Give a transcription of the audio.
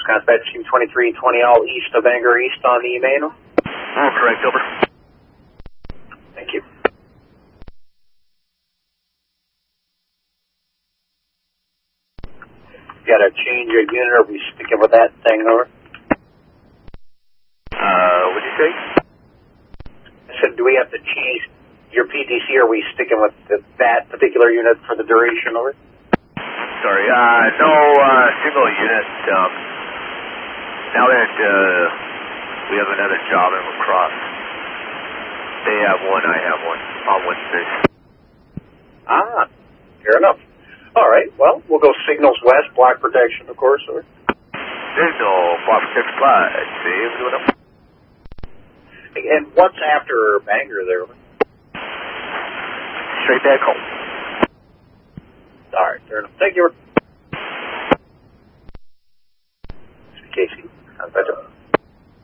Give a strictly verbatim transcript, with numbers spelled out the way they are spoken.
Contact Team twenty-three twenty all east of Bangor East on the main. All correct, over. Thank you. Got to change your unit, or are we sticking with that thing, over? Uh, what'd you say? I said, do we have to change your P T C, or are we sticking with the, that particular unit for the duration, over? Sorry, uh, no, uh, single unit, um, now that, uh, we have another job in La Crosse. They have one, I have one, on one space. Ah, fair enough. All right, well, we'll go signals west, block protection, of course, over. Signal, block six slide, save, doing up. And what's after Bangor there, over? Straight back home. All right, fair enough. Thank you. Casey, how's that?